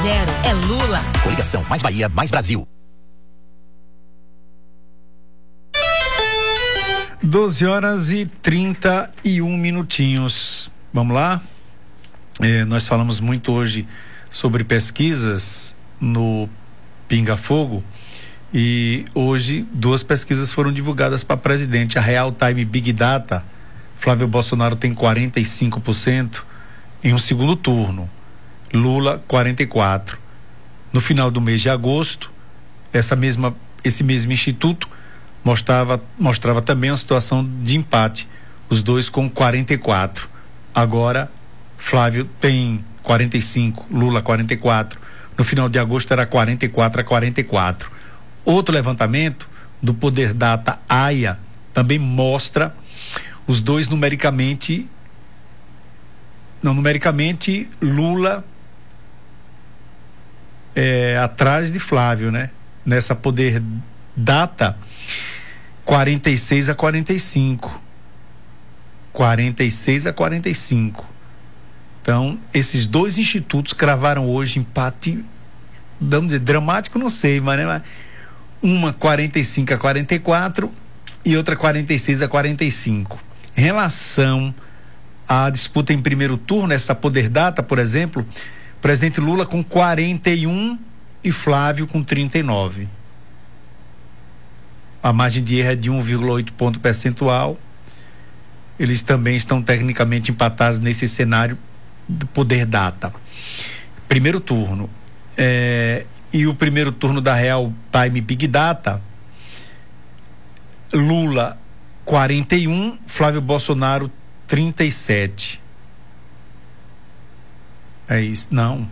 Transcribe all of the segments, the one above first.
Gero é Lula. Coligação Mais Bahia, Mais Brasil. 12h31. Vamos lá? Nós falamos muito hoje sobre pesquisas no Pinga Fogo e hoje 2 pesquisas foram divulgadas para presidente. A Real Time Big Data, Flávio Bolsonaro tem 45% em um segundo turno, Lula 44%. No final do mês de agosto, esse mesmo instituto mostrava também uma situação de empate, os dois com 44%. Agora Flávio tem 45%, Lula 44%. No final de agosto era 44-44. Outro levantamento do Poder Data AIA também mostra os dois numericamente, Lula atrás de Flávio, né? Nessa Poder Data 46-45. 46-45. Então, esses dois institutos cravaram hoje empate, vamos dizer, dramático, não sei, mas né? Uma 45-44 e outra 46-45. Em relação à disputa em primeiro turno, essa Poder Data, por exemplo, presidente Lula com 41 e Flávio com 39. A margem de erro é de 1,8 ponto percentual. Eles também estão tecnicamente empatados nesse cenário do Poder Data. Primeiro turno. E o primeiro turno da Real Time Big Data, Lula 41, Flávio Bolsonaro 37. É isso? Não.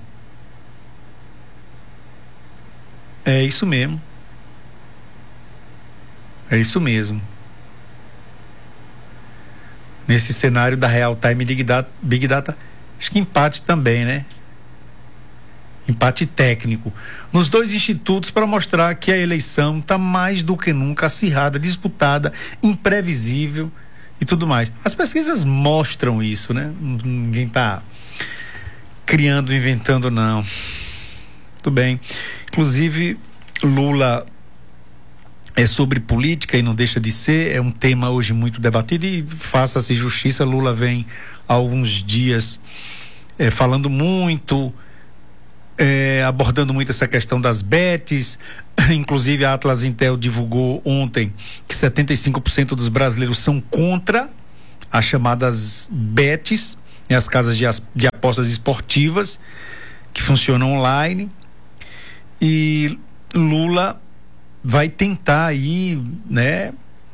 É isso mesmo. É isso mesmo. Nesse cenário da Real Time Big Data, acho que empate também, né? Empate técnico nos dois institutos para mostrar que a eleição está mais do que nunca acirrada, disputada, imprevisível e tudo mais. As pesquisas mostram isso, né? Ninguém está criando, inventando, não. Tudo bem. Inclusive, Lula é sobre política e não deixa de ser, é um tema hoje muito debatido e faça-se justiça, Lula vem há alguns dias falando muito, abordando muito essa questão das bets, inclusive a Atlas Intel divulgou ontem que 75% dos brasileiros são contra as chamadas bets, as casas de apostas esportivas que funcionam online, e Lula vai tentar aí, né,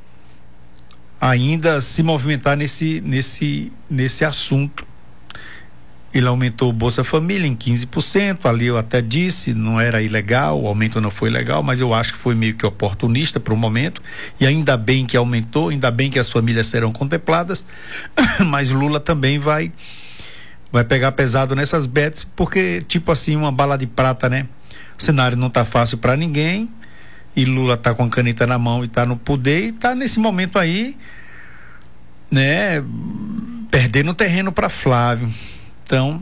ainda se movimentar nesse assunto. Ele aumentou o Bolsa Família em 15%, ali eu até disse, não era ilegal, o aumento não foi legal, mas eu acho que foi meio que oportunista para o momento, e ainda bem que aumentou, ainda bem que as famílias serão contempladas, mas Lula também vai pegar pesado nessas bets, porque tipo assim, uma bala de prata, né? O cenário não tá fácil para ninguém, e Lula tá com a caneta na mão e tá no poder e tá nesse momento aí, né, perdendo terreno para Flávio. Então,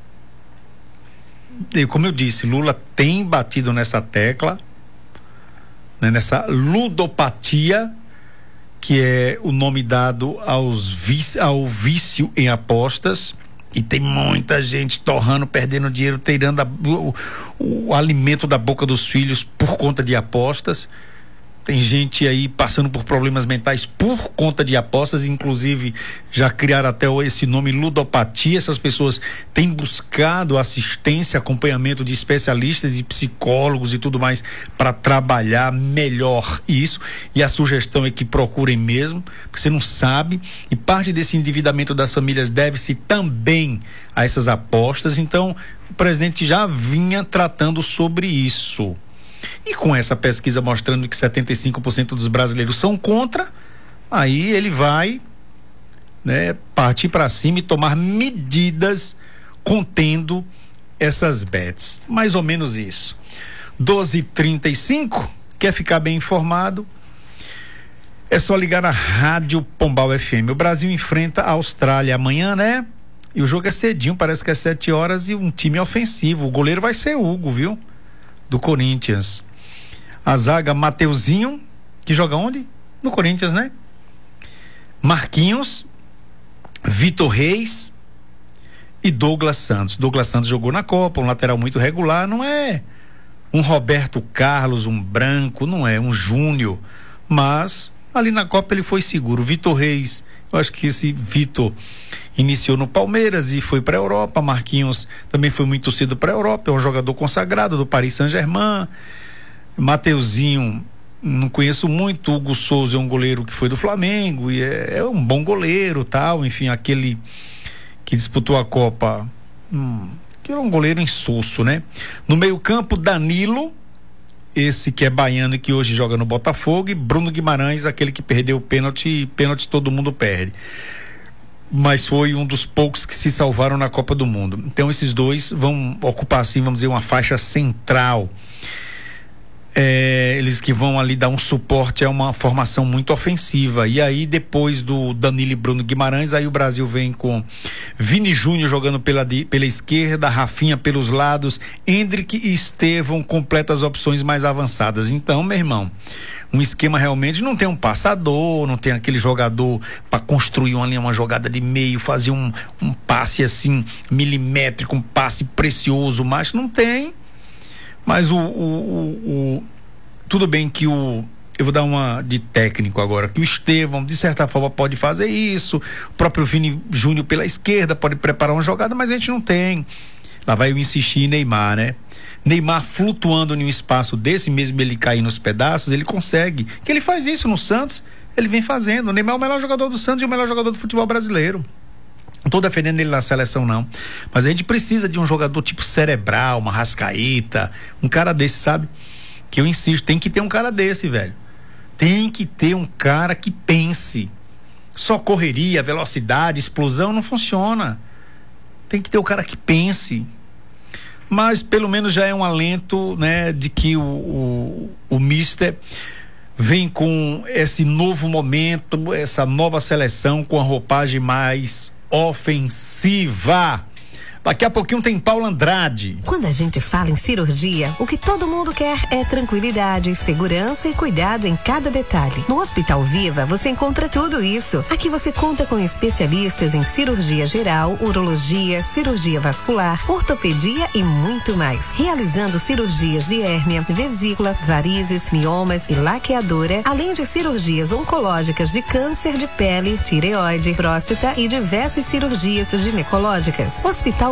como eu disse, Lula tem batido nessa tecla, né, nessa ludopatia, que é o nome dado ao vício em apostas, e tem muita gente torrando, perdendo dinheiro, tirando o alimento da boca dos filhos por conta de apostas. Tem gente aí passando por problemas mentais por conta de apostas, inclusive já criaram até esse nome ludopatia. Essas pessoas têm buscado assistência, acompanhamento de especialistas e psicólogos e tudo mais para trabalhar melhor isso, e a sugestão é que procurem mesmo, porque você não sabe, e parte desse endividamento das famílias deve-se também a essas apostas. Então o presidente já vinha tratando sobre isso. E com essa pesquisa mostrando que 75% dos brasileiros são contra, aí ele vai, né, partir para cima e tomar medidas contendo essas bets. Mais ou menos isso. 12h35, quer ficar bem informado? É só ligar na Rádio Pombal FM. O Brasil enfrenta a Austrália amanhã, né? E o jogo é cedinho, parece que é 7 horas e um time ofensivo. O goleiro vai ser Hugo, viu? Do Corinthians. A zaga, Mateuzinho, que joga onde? No Corinthians, né? Marquinhos, Vitor Reis e Douglas Santos. Douglas Santos jogou na Copa, um lateral muito regular, não é um Roberto Carlos, um Branco, não é um Júnior, mas ali na Copa ele foi seguro. Vitor Reis, eu acho que esse Vitor iniciou no Palmeiras e foi para a Europa. Marquinhos também foi muito cedo para a Europa, é um jogador consagrado do Paris Saint-Germain. Mateuzinho, não conheço muito. Hugo Souza é um goleiro que foi do Flamengo e é um bom goleiro, tal, enfim, aquele que disputou a Copa, que era um goleiro insosso, né? No meio-campo, Danilo, esse que é baiano e que hoje joga no Botafogo, e Bruno Guimarães, aquele que perdeu o pênalti todo mundo perde, mas foi um dos poucos que se salvaram na Copa do Mundo. Então esses dois vão ocupar, assim, vamos dizer, uma faixa central. Eles que vão ali dar um suporte a uma formação muito ofensiva. E aí, depois do Danilo e Bruno Guimarães, aí o Brasil vem com Vini Júnior jogando pela esquerda, Rafinha pelos lados, Endrick e Estevão completa as opções mais avançadas. Então, meu irmão, um esquema realmente não tem um passador, não tem aquele jogador para construir uma jogada de meio, fazer um passe assim milimétrico, um passe precioso, mas não tem. Mas tudo bem que eu vou dar uma de técnico agora, que o Estevão de certa forma pode fazer isso, o próprio Vini Júnior pela esquerda pode preparar uma jogada, mas a gente não tem. Lá vai eu insistir em Neymar, né? Neymar flutuando em um espaço desse, mesmo ele cair nos pedaços, ele consegue, que ele faz isso no Santos, ele vem fazendo. O Neymar é o melhor jogador do Santos e o melhor jogador do futebol brasileiro. Não estou defendendo ele na seleção, não, mas a gente precisa de um jogador tipo Cerebral, uma Arrascaeta, um cara desse, sabe? Que eu insisto, tem que ter um cara desse, velho. Tem que ter um cara que pense. Só correria, velocidade, explosão não funciona. Tem que ter um cara que pense. Mas pelo menos já é um alento, né, de que o Mister vem com esse novo momento, essa nova seleção com a roupagem mais ofensiva. Daqui a pouquinho tem Paulo Andrade. Quando a gente fala em cirurgia, o que todo mundo quer é tranquilidade, segurança e cuidado em cada detalhe. No Hospital Viva você encontra tudo isso. Aqui você conta com especialistas em cirurgia geral, urologia, cirurgia vascular, ortopedia e muito mais. Realizando cirurgias de hérnia, vesícula, varizes, miomas e laqueadura, além de cirurgias oncológicas de câncer de pele, tireoide, próstata e diversas cirurgias ginecológicas. Hospital